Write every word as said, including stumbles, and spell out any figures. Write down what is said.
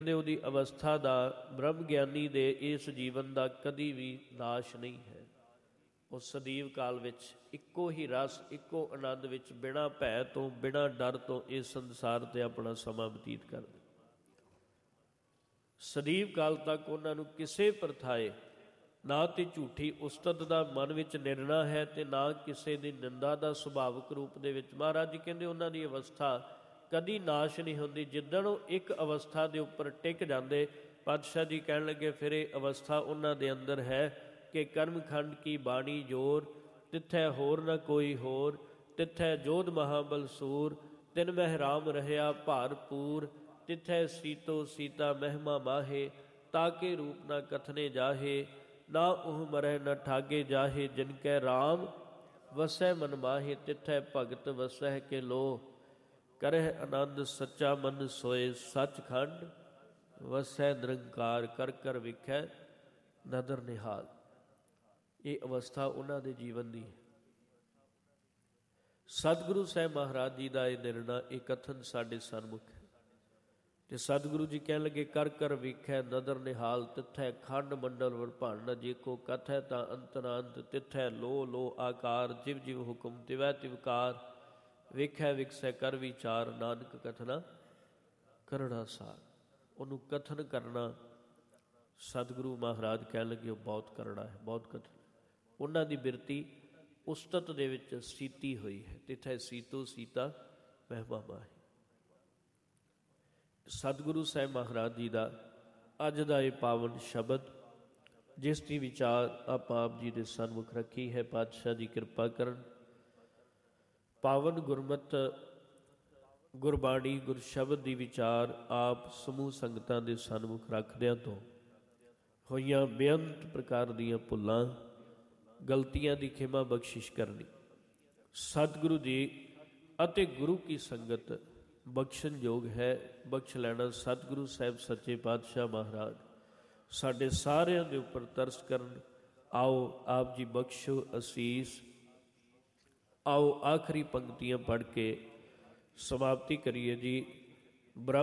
ਉਹਦੀ ਅਵਸਥਾ ਦਾ, ਬ੍ਰਹਮ ਗਿਆਨੀ ਦੇ ਇਸ ਜੀਵਨ ਦਾ ਕਦੀ ਵੀ ਨਾਸ਼ ਨਹੀਂ ਹੈ। ਉਹ ਸਦੀਵ ਕਾਲ ਵਿੱਚ ਇੱਕੋ ਹੀ ਰਸ, ਇੱਕੋ ਆਨੰਦ ਵਿੱਚ ਬਿਨਾਂ ਭੈ ਤੋਂ, ਬਿਨਾਂ ਡਰ ਤੋਂ ਇਸ ਸੰਸਾਰ 'ਤੇ ਆਪਣਾ ਸਮਾਂ ਬਤੀਤ ਕਰਦੇ। ਸਦੀਵ ਕਾਲ ਤੱਕ ਉਹਨਾਂ ਨੂੰ ਕਿਸੇ ਪ੍ਰਥਾਏ ਨਾ ਤੇ ਝੂਠੀ ਉਸਤਤ ਦਾ ਮਨ ਵਿੱਚ ਨਿਰਣਾ ਹੈ ਅਤੇ ਨਾ ਕਿਸੇ ਦੀ ਨਿੰਦਾ ਦਾ ਸੁਭਾਵਿਕ ਰੂਪ ਦੇ ਵਿੱਚ। ਮਹਾਰਾਜ ਜੀ ਕਹਿੰਦੇ ਉਹਨਾਂ ਦੀ ਅਵਸਥਾ ਕਦੀ ਨਾਸ਼ ਨਹੀਂ ਹੁੰਦੀ। ਜਿੱਦਣ ਉਹ ਇੱਕ ਅਵਸਥਾ ਦੇ ਉੱਪਰ ਟਿਕ ਜਾਂਦੇ, ਪਾਤਸ਼ਾਹ ਜੀ ਕਹਿਣ ਲੱਗੇ ਫਿਰ ਇਹ ਅਵਸਥਾ ਉਹਨਾਂ ਦੇ ਅੰਦਰ ਹੈ ਕਿ ਕਰਮਖੰਡ ਕੀ ਬਾਣੀ ਜੋਰ, ਤਿੱਥੈ ਹੋਰ ਨਾ ਕੋਈ ਹੋਰ, ਤਿੱਥੈ ਜੋਧ ਮਹਾਬਲ ਸੂਰ, ਤਿਨ ਮਹਿ ਰਾਮ ਰਹਿਆ ਭਾਰਪੂਰ, ਤਿੱਥੈ ਸੀਤੋ ਸੀਤਾ ਮਹਿਮਾ ਮਾਹੇ, ਤਾਕੇ ਰੂਪ ਨਾ ਕਥਨੇ ਜਾਹੇ, ਨਾ ਉਹ ਮਰੈ ਨਾ ਠਾਗੇ ਜਾਹੇ, ਜਿਨ ਕੈ ਰਾਮ ਵਸੈ ਮਨ ਮਾਹੇ, ਤਿੱਥੈ ਭਗਤ ਵਸੈ ਕੇ ਲੋ, ਕਰਹਿ ਆਨੰਦ ਸੱਚਾ ਮਨ ਸੋਏ, ਸੱਚਖੰਡ ਵਸੈ ਨਿਰੰਕਾਰ, ਕਰ ਕਰ ਵਿਖੈ ਨਦਰ ਨਿਹਾਲ। ਇਹ ਅਵਸਥਾ ਉਹਨਾਂ ਦੇ ਜੀਵਨ ਦੀ ਹੈ। ਸਤਿਗੁਰੂ ਸਾਹਿਬ ਮਹਾਰਾਜ ਜੀ ਦਾ ਇਹ ਨਿਰਣਾ, ਇਹ ਕਥਨ ਸਾਡੇ ਸਨਮੁਖ ਹੈ। ਤੇ ਸਤਿਗੁਰੂ ਜੀ ਕਹਿਣ ਲੱਗੇ ਕਰ ਕਰ ਵੇਖੈ ਨਦਰ ਨਿਹਾਲ, ਤਿੱਥੈ ਖੰਡ ਮੰਡਲ ਵਰਭਾਨ, ਜੇ ਕੋ ਕਥੈ ਤਾਂ ਅੰਤਰਾਂਤ, ਤਿੱਥੈ ਲੋ ਲੋ ਆਕਾਰ, ਜਿਵ ਜਿਵ ਹੁਕਮ ਤਿਵੈ ਤਿਵਕਾਰ, ਵੇਖੈ ਵਿਕਸੈ ਕਰ ਵਿਚਾਰ, ਨਾਨਕ ਕਥਨਾ ਕਰੜਾ ਸਾਰ। ਉਹਨੂੰ ਕਥਨ ਕਰਨਾ ਸਤਿਗੁਰੂ ਮਹਾਰਾਜ ਕਹਿਣ ਲੱਗੇ ਉਹ ਬਹੁਤ ਕਰੜਾ ਹੈ, ਬਹੁਤ ਕਥਨ। ਉਹਨਾਂ ਦੀ ਬਿਰਤੀ ਉਸਤਤ ਦੇ ਵਿੱਚ ਸੀਤੀ ਹੋਈ ਹੈ। ਤਿੱਥੈ ਸੀਤੋ ਸੀਤਾ ਮਹਿਮਾ ਮਾਹੀ। ਸਤਿਗੁਰੂ ਸਾਹਿਬ ਮਹਾਰਾਜ ਜੀ ਦਾ ਅੱਜ ਦਾ ਇਹ ਪਾਵਨ ਸ਼ਬਦ, ਜਿਸ ਦੀ ਵਿਚਾਰ ਆਪਾਂ ਆਪ ਜੀ ਦੇ ਸਨਮੁਖ ਰੱਖੀ ਹੈ, ਪਾਤਸ਼ਾਹ ਜੀ ਕਿਰਪਾ ਕਰਨ। ਪਾਵਨ ਗੁਰਮਤਿ ਗੁਰਬਾਣੀ ਗੁਰਸ਼ਬਦ ਦੀ ਵਿਚਾਰ ਆਪ ਸਮੂਹ ਸੰਗਤਾਂ ਦੇ ਸਨਮੁਖ ਰੱਖਦਿਆਂ ਤੋਂ ਹੋਈਆਂ ਬੇਅੰਤ ਪ੍ਰਕਾਰ ਦੀਆਂ ਭੁੱਲਾਂ ਗਲਤੀਆਂ ਦੀ ਖਿਮਾ ਬਖਸ਼ਿਸ਼ ਕਰਨੀ। ਸਤਿਗੁਰੂ ਜੀ ਅਤੇ ਗੁਰੂ ਕੀ ਸੰਗਤ ਬਖਸ਼ਣ ਯੋਗ ਹੈ, ਬਖਸ਼ ਲੈਣਾ। ਸਤਿਗੁਰੂ ਸਾਹਿਬ ਸੱਚੇ ਪਾਤਸ਼ਾਹ ਮਹਾਰਾਜ ਸਾਡੇ ਸਾਰਿਆਂ ਦੇ ਉੱਪਰ ਤਰਸ ਕਰਨ। ਆਓ ਆਪ ਜੀ ਬਖਸ਼ੋ ਅਸੀਸ। ਆਓ ਆਖਰੀ ਪੰਕਤੀਆਂ ਪੜ੍ਹ ਕੇ ਸਮਾਪਤੀ ਕਰੀਏ ਜੀ। ਬ੍ਰਹਮ